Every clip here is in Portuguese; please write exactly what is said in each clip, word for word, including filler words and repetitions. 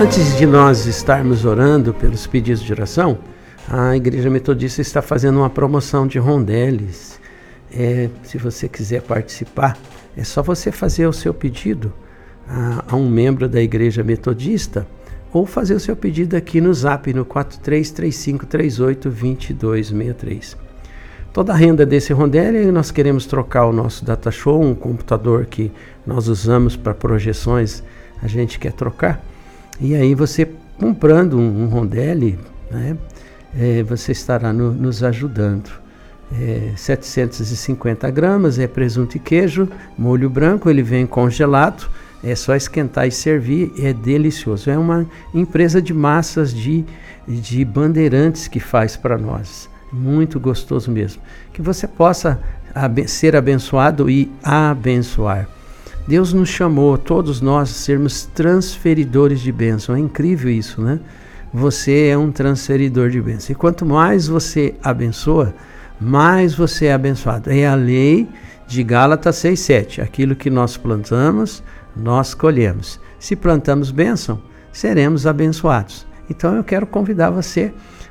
Antes de nós estarmos orando pelos pedidos de oração, a Igreja Metodista está fazendo uma promoção de rondeles. É, se você quiser participar, é só você fazer o seu pedido a, a um membro da Igreja Metodista ou fazer o seu pedido aqui no Zap, no quatro três três cinco três oito dois dois seis três. Toda a renda desse rondelle, nós queremos trocar o nosso data show, um computador que nós usamos para projeções, a gente quer trocar. E aí você comprando um, um rondelle, né, é, você estará no, nos ajudando. É, setecentos e cinquenta gramas, é presunto e queijo, molho branco, ele vem congelado, é só esquentar e servir, é delicioso. É uma empresa de massas de, de Bandeirantes que faz para nós, muito gostoso mesmo. Que você possa abe- ser abençoado e abençoar. Deus nos chamou, todos nós, sermos transferidores de bênção. É incrível isso, né? Você é um transferidor de bênção. E quanto mais você abençoa, mais você é abençoado. É a lei de Gálatas seis, sete. Aquilo que nós plantamos, nós colhemos. Se plantamos bênção, seremos abençoados. Então eu quero convidar você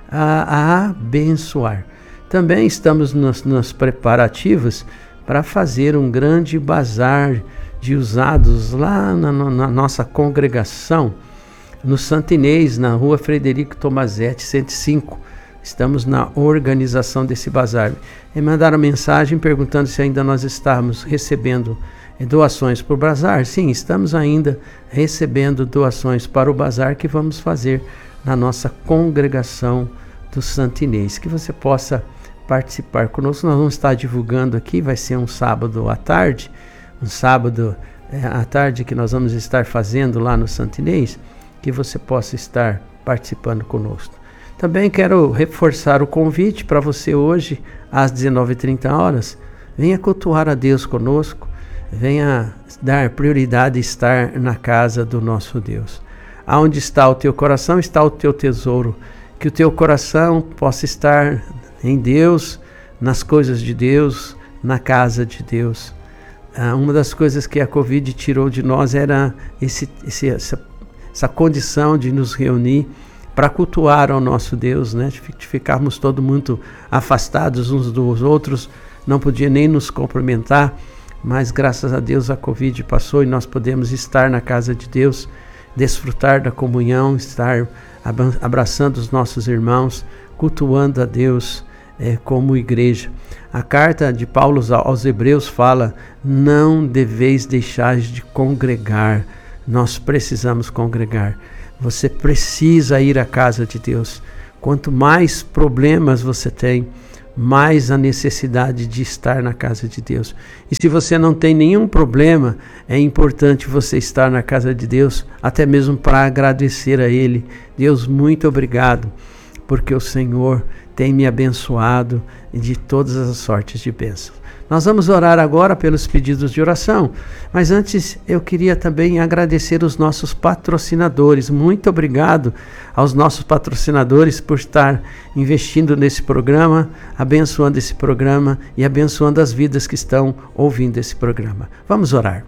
a, a abençoar. Também estamos nos, nos preparativos para fazer um grande bazar de usados lá na, na nossa congregação, no Santo Inês, na rua Frederico Tomazete, cento e cinco. Estamos na organização desse bazar. E mandaram mensagem perguntando se ainda nós estamos recebendo doações para o bazar. Sim, estamos ainda recebendo doações para o bazar que vamos fazer na nossa congregação do Santo Inês. Que você possa participar conosco. Nós vamos estar divulgando aqui, vai ser um sábado à tarde, um sábado é, à tarde que nós vamos estar fazendo lá no Santo Inês, que você possa estar participando conosco. Também quero reforçar o convite para você hoje, às dezenove e trinta horas, venha cultuar a Deus conosco, venha dar prioridade a estar na casa do nosso Deus. Aonde está o teu coração, está o teu tesouro. Que o teu coração possa estar em Deus, nas coisas de Deus, na casa de Deus. Ah, uma das coisas que a Covid tirou de nós era esse, esse, essa, essa condição de nos reunir para cultuar ao nosso Deus, né? De ficarmos todo muito afastados uns dos outros, não podia nem nos cumprimentar, mas graças a Deus a Covid passou e nós podemos estar na casa de Deus, desfrutar da comunhão, estar abraçando os nossos irmãos, cultuando a Deus é, como igreja. A carta de Paulo aos Hebreus fala: não deveis deixar de congregar. Nós precisamos congregar. Você precisa ir à casa de Deus. Quanto mais problemas você tem, mais a necessidade de estar na casa de Deus. E se você não tem nenhum problema, é importante você estar na casa de Deus, até mesmo para agradecer a Ele. Deus, muito obrigado, porque o Senhor tem me abençoado de todas as sortes de bênçãos. Nós vamos orar agora pelos pedidos de oração, mas antes eu queria também agradecer os nossos patrocinadores. Muito obrigado aos nossos patrocinadores por estar investindo nesse programa, abençoando esse programa e abençoando as vidas que estão ouvindo esse programa. Vamos orar.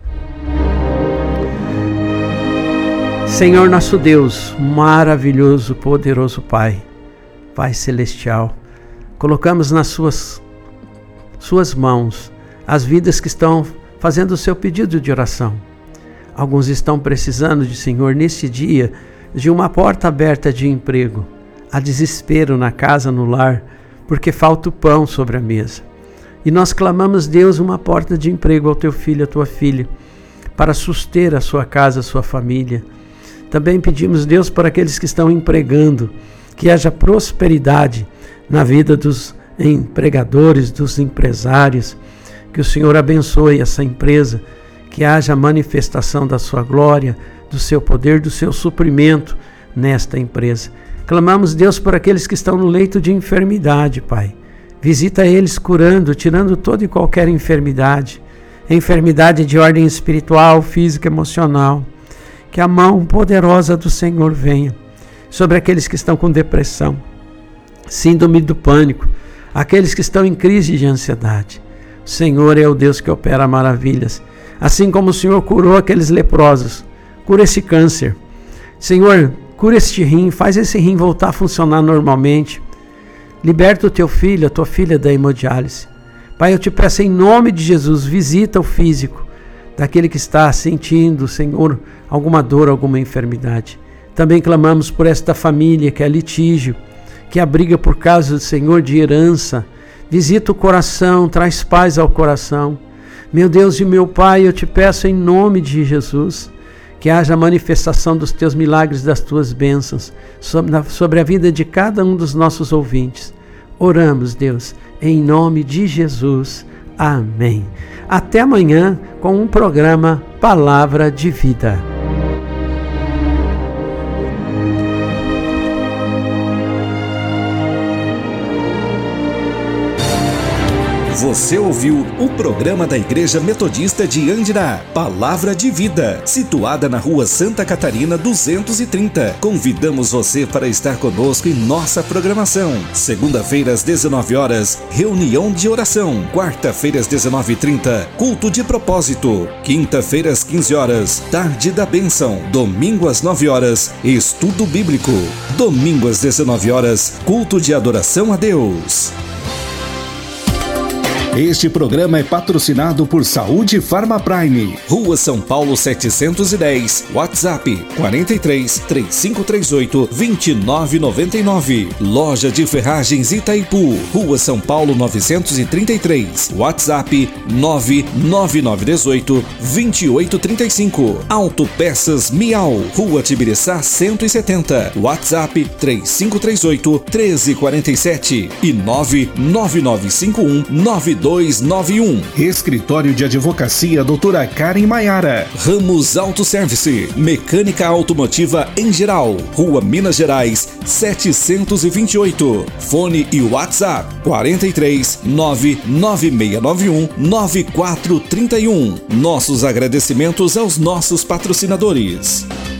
Senhor nosso Deus, maravilhoso, poderoso Pai, Pai Celestial, colocamos nas suas, suas mãos as vidas que estão fazendo o seu pedido de oração. Alguns estão precisando de, Senhor, nesse dia, de uma porta aberta de emprego. Há desespero na casa, no lar, porque falta o pão sobre a mesa. E nós clamamos, Deus, uma porta de emprego ao teu filho, à tua filha, para suster a sua casa, a sua família. Também pedimos, Deus, para aqueles que estão empregando, que haja prosperidade na vida dos empregadores, dos empresários, que o Senhor abençoe essa empresa, que haja manifestação da sua glória, do seu poder, do seu suprimento nesta empresa. Clamamos, Deus, por aqueles que estão no leito de enfermidade, Pai. Visita eles curando, tirando toda e qualquer enfermidade, enfermidade de ordem espiritual, física, emocional. Que a mão poderosa do Senhor venha sobre aqueles que estão com depressão, síndrome do pânico, aqueles que estão em crise de ansiedade. O Senhor é o Deus que opera maravilhas. Assim como o Senhor curou aqueles leprosos, cura esse câncer, Senhor, cura este rim, faz esse rim voltar a funcionar normalmente. Liberta o teu filho, a tua filha da hemodiálise. Pai, eu te peço em nome de Jesus, visita o físico daquele que está sentindo, Senhor, alguma dor, alguma enfermidade. Também clamamos por esta família que é litígio, que abriga por causa do Senhor de herança. Visita o coração, traz paz ao coração. Meu Deus e meu Pai, eu te peço em nome de Jesus, que haja a manifestação dos teus milagres, das tuas bênçãos sobre a vida de cada um dos nossos ouvintes. Oramos, Deus, em nome de Jesus. Amém. Até amanhã com um programa Palavra de Vida. Você ouviu o programa da Igreja Metodista de Andirá, Palavra de Vida, situada na Rua Santa Catarina duzentos e trinta. Convidamos você para estar conosco em nossa programação. Segunda-feira às dezenove horas, reunião de oração. Quarta-feira às dezenove e trinta, culto de propósito. Quinta-feira às quinze horas, tarde da bênção. Domingo às nove horas, estudo bíblico. Domingo às dezenove horas, culto de adoração a Deus. Este programa é patrocinado por Saúde Farma Prime, Rua São Paulo setecentos e dez, WhatsApp quarenta e três, três cinco três oito, vinte e nove noventa e nove. Loja de Ferragens Itaipu, Rua São Paulo novecentos e trinta e três, WhatsApp nove nove nove um oito, vinte e oito trinta e cinco. Autopeças Miau, Rua Tibiriçá cento e setenta, WhatsApp três cinco três oito, um três quatro sete e nove nove nove cinco um, nove dois nove um. Escritório de Advocacia doutora Karen Maiara. Ramos Autoservice, mecânica automotiva em geral. Rua Minas Gerais setecentos e vinte e oito. Fone e WhatsApp quarenta e três, nove nove seis nove um, nove quatro três um. Nossos agradecimentos aos nossos patrocinadores.